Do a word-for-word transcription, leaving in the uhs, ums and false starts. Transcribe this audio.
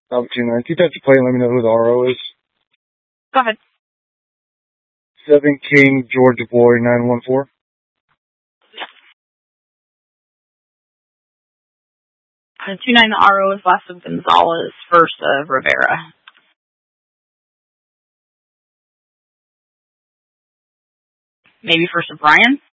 Alpha two nine. Keep that to play and let me know who the R O is. Go ahead. seven King George Boy nine one four. Uh, two nine, the R O is last of Gonzalez, first of Rivera. Maybe first of Brian?